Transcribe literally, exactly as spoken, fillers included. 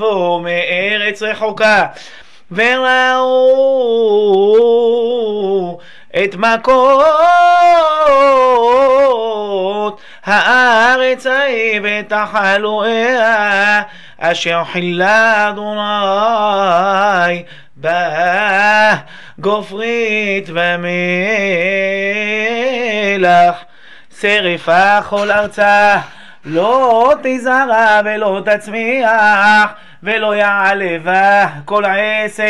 מארץ רחוקה וראו את מכות הארץ ההיא ותחלואיה אשר חילה אדוני בה גופרית ומלח שרפה כל ארצה לא תזרע ולא תצמיח ולא יעלבה כל עסק